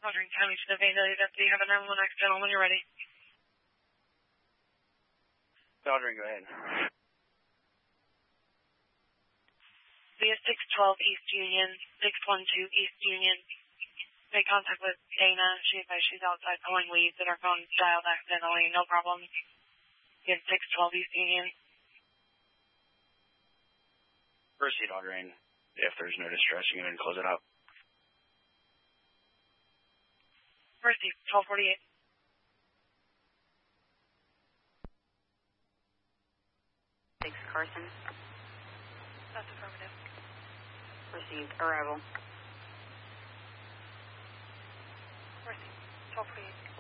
Wandering County to the Vandalia Deputy. Have a 911 accidental when you're ready. Wandering, go ahead. Via 612 East Union, 612 East Union. Make contact with Dana. She's outside pulling weeds and her phone dialed accidentally. No problem. Via 612 East Union. Proceed, Wandering. If there's no distress, you can go ahead and close it out. Proceed, 1248. Carson. That's affirmative. Received. Arrival. Proceed, 1248.